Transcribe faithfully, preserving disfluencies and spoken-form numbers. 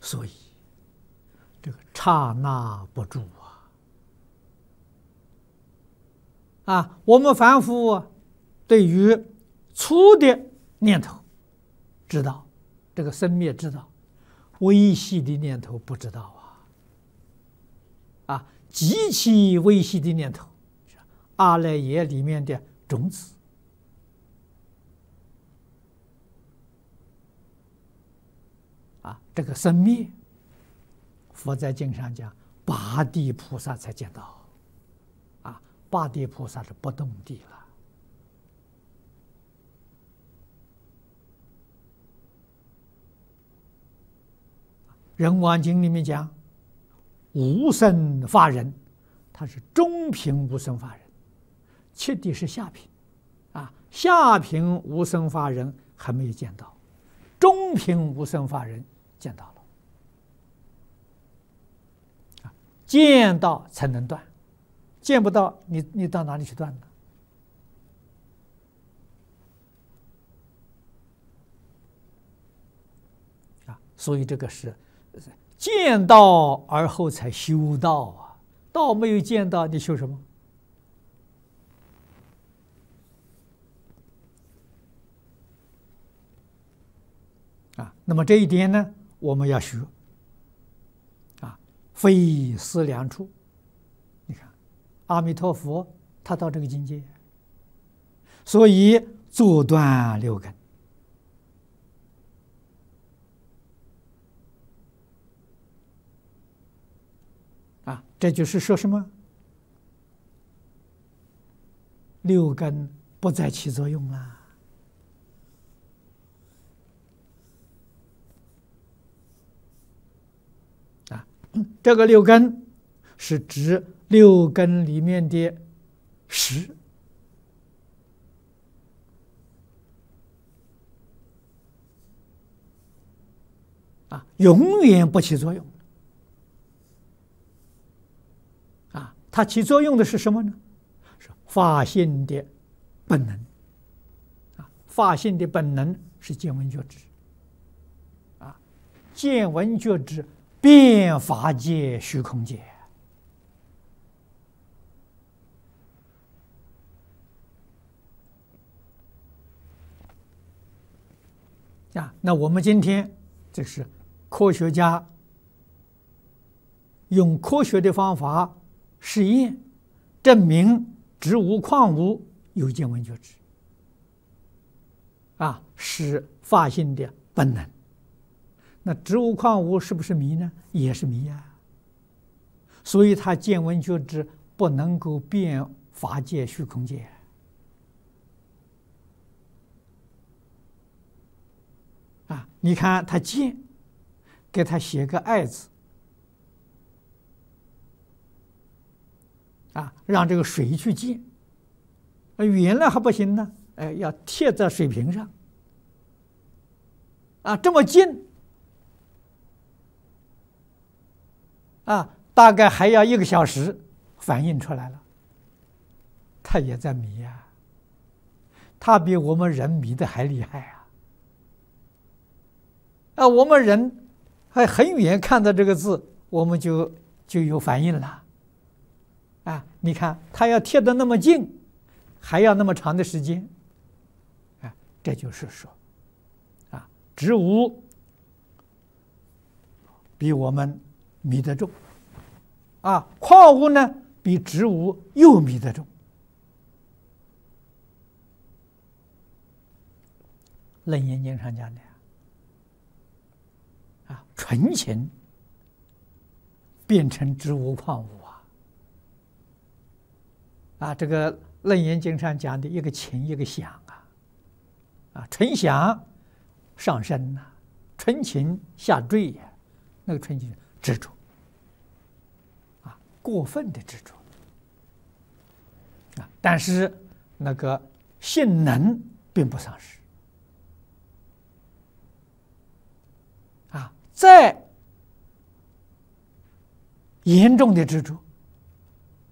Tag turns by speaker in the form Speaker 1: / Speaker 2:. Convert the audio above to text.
Speaker 1: 所以这个刹那不住啊！啊，我们凡夫啊，对于粗的念头知道，这个生灭知道，微细的念头不知道啊！啊，极其微细的念头，阿赖耶里面的种子。啊，这个生灭，佛在经上讲，八地菩萨才见到。啊，八地菩萨是不动地了。人王经里面讲，无生法忍，他是中品无生法忍，切地是下品。啊，下品无生法忍还没有见到，中品无生法忍见到了。啊，见到才能断，见不到，你你到哪里去断呢？啊，所以这个是见到而后才修道啊，道没有见到，你修什么？啊，那么这一点呢，我们要学。啊，非思量处。你看，阿弥陀佛他到这个境界，所以阻断六根。啊，这就是说什么？六根不再起作用了。啊，这个六根是指六根里面的识。啊，永远不起作用。啊，它起作用的是什么呢？是法性的本能。啊，法性的本能是见闻觉知。啊，见闻觉知遍法界虚空界。啊，那我们今天这是科学家用科学的方法实验，证明植物矿物有见闻觉知。啊，是法性的本能。那植物矿物是不是迷呢？也是迷啊。所以它见闻觉知不能够遍法界虚空界。啊，你看他见，给他写个爱字。啊，让这个水去见。原来还不行呢，哎，要贴在水瓶上。啊，这么近。啊，大概还要一个小时，反应出来了。他也在迷呀，他比我们人迷的还厉害啊！啊，我们人还很远看到这个字，我们就就有反应了。啊，你看他要贴得那么近，还要那么长的时间。啊，这就是说，啊，植物比我们迷得重。啊，矿物呢比植物又迷得重。楞严经上讲的呀，啊，纯情变成植物矿物啊。啊，这个楞严经上讲的一个情一个想啊，啊，纯想上升呐、啊，纯情下坠呀、啊，那个纯情执着。过分的执着啊，但是那个性能并不丧失啊。再严重的执着